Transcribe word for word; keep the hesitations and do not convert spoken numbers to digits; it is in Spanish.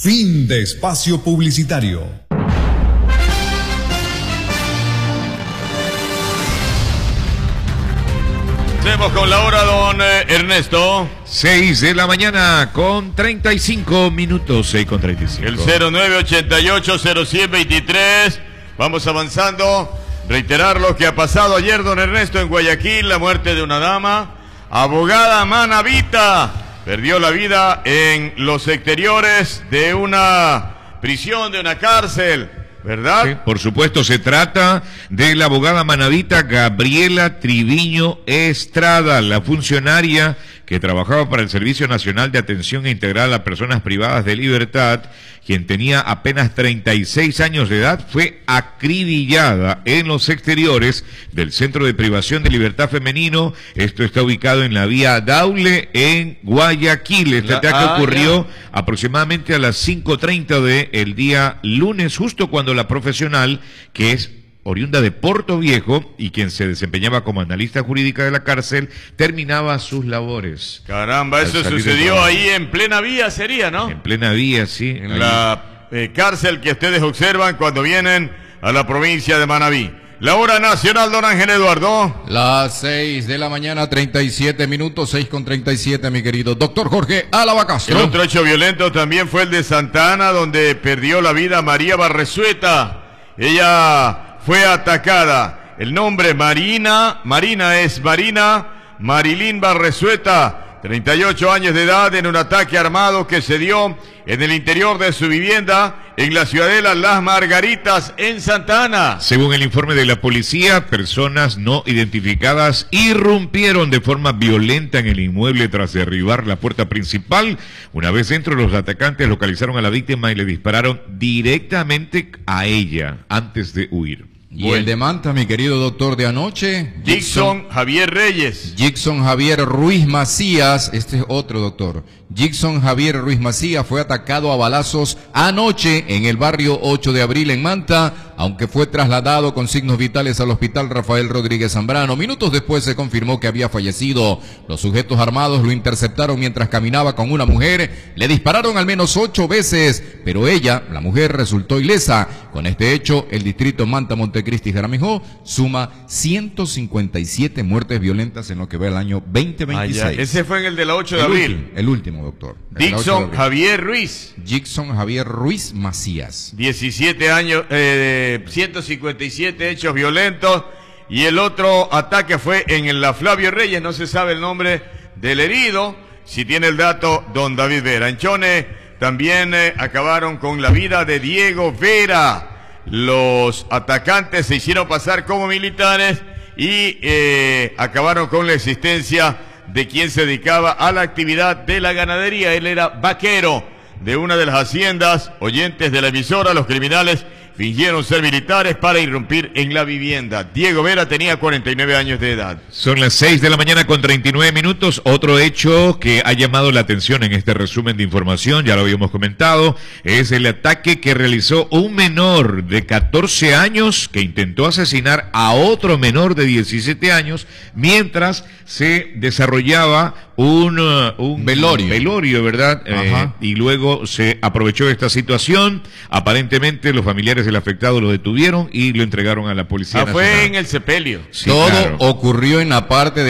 Fin de espacio publicitario. Seguimos con la hora, don eh, Ernesto. seis de la mañana con treinta y cinco minutos, seis con treinta y cinco. El cero nueve ochenta y ocho cero cien veintitrés. Vamos avanzando. Reiterar lo que ha pasado ayer, don Ernesto, en Guayaquil, la muerte de una dama. Abogada manabita perdió la vida en los exteriores de una prisión, de una cárcel, ¿verdad? Sí, por supuesto, se trata de la abogada manabita Gabriela Triviño Estrada, la funcionaria que trabajaba para el Servicio Nacional de Atención Integral a Personas Privadas de Libertad, quien tenía apenas treinta y seis años de edad, fue acribillada en los exteriores del Centro de Privación de Libertad Femenino. Esto está ubicado en la vía Daule, en Guayaquil. Este La, ataque ah, ocurrió ya. aproximadamente a las cinco treinta del día lunes, justo cuando la profesional, que es oriunda de Puerto Viejo y quien se desempeñaba como analista jurídica de la cárcel, terminaba sus labores. Caramba, eso sucedió ahí en plena vía, sería, ¿no? En plena vía, sí. En ahí. la eh, cárcel que ustedes observan cuando vienen a la provincia de Manabí. La hora nacional, don Ángel Eduardo. Las seis de la mañana, treinta y siete minutos, seis con treinta y siete, mi querido doctor Jorge Álava Castro. El otro hecho violento también fue el de Santa Ana, donde perdió la vida María Barresueta. Ella fue atacada. El nombre Marina, Marina es Marina Marilín Barresueta, treinta y ocho años de edad, en un ataque armado que se dio en el interior de su vivienda en la ciudadela Las Margaritas, en Santa Ana. Según el informe de la policía, personas no identificadas irrumpieron de forma violenta en el inmueble tras derribar la puerta principal. Una vez dentro, los atacantes localizaron a la víctima y le dispararon directamente a ella antes de huir. Y Bueno. el de Manta, mi querido doctor, de anoche. Dixon Javier Reyes. Jackson Javier Ruiz Macías, este es otro doctor. Jackson Javier Ruiz Macías fue atacado a balazos anoche en el barrio ocho de abril en Manta, aunque fue trasladado con signos vitales al hospital Rafael Rodríguez Zambrano. Minutos después se confirmó que había fallecido. Los sujetos armados lo interceptaron mientras caminaba con una mujer. Le dispararon al menos ocho veces, pero ella, la mujer, resultó ilesa. Con este hecho, el distrito Manta, Montecristi y Jaramillo suma ciento cincuenta y siete muertes violentas en lo que va el año veinte veintiséis. Ah, ese fue en el de la ocho de El abril. último, el último, doctor. El de la ocho de Dixon abril. Javier Ruiz. Jackson Javier Ruiz Macías. diecisiete años, eh, ciento cincuenta y siete hechos violentos. Y el otro ataque fue en la Flavio Reyes, no se sabe el nombre del herido. Si tiene el dato, don David Vera. En Chone también eh, acabaron con la vida de Diego Vera. Los atacantes se hicieron pasar como militares y eh, acabaron con la existencia de quien se dedicaba a la actividad de la ganadería. Él era vaquero de una de las haciendas. Oyentes de la emisora, los criminales fingieron ser militares para irrumpir en la vivienda. Diego Vera tenía cuarenta y nueve años de edad. Son las seis de la mañana con treinta y nueve minutos. Otro hecho que ha llamado la atención en este resumen de información, ya lo habíamos comentado, es el ataque que realizó un menor de catorce años que intentó asesinar a otro menor de diecisiete años mientras se desarrollaba un, uh, un Velorio. velorio, ¿verdad? Ajá. Eh, y luego se aprovechó de esta situación. Aparentemente los familiares del afectado lo detuvieron y lo entregaron a la Policía Ah, fue Nacional. en el sepelio. Sí, Todo claro. ocurrió en la parte de